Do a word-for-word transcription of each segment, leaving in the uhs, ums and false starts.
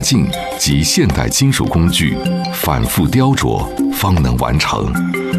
镜及现代金属工具反复雕琢方能完成。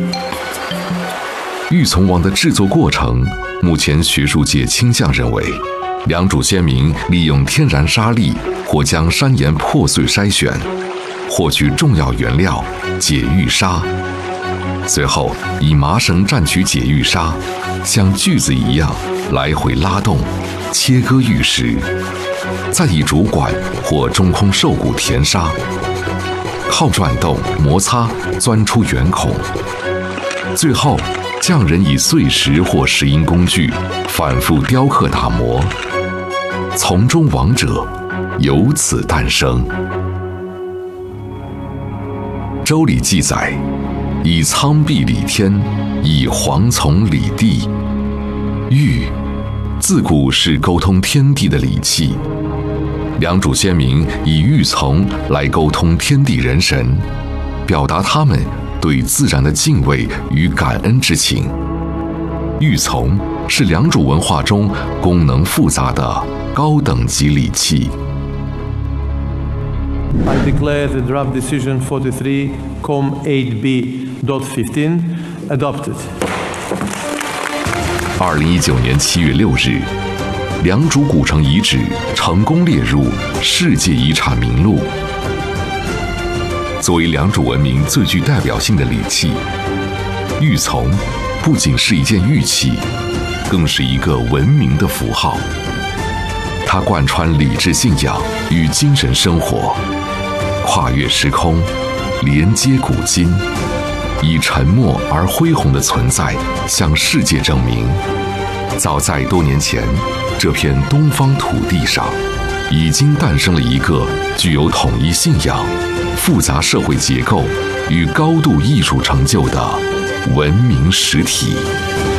玉琮王的制作过程，目前学术界倾向认为，良渚先民利用天然沙粒或将山岩破碎筛选，获取重要原料解玉砂，随后以麻绳蘸取解玉砂，像锯子一样来回拉动，切割玉石，再以竹管或中空兽骨填沙，靠转动摩擦钻出圆孔，最后匠人以碎石或石英工具反复雕刻打磨，从中王者由此诞生。周礼记载，以苍壁理天，以黄丛理地。玉自古是沟通天地的礼器，良渚先民以玉琮来沟通天地人神，表达他们对自然的敬畏与感恩之情。玉琮是良渚文化中功能复杂的高等级礼器。 I declare the draft decision forty-three com eight B dot fifteen adopted. 二零一九年七月六日，良渚古城遗址成功列入世界遗产名录。作为良渚文明最具代表性的礼器，玉琮不仅是一件玉器，更是一个文明的符号。它贯穿礼制信仰与精神生活，跨越时空，连接古今，以沉默而恢宏的存在向世界证明，早在多年前，这片东方土地上已经诞生了一个具有统一信仰、复杂社会结构与高度艺术成就的文明实体。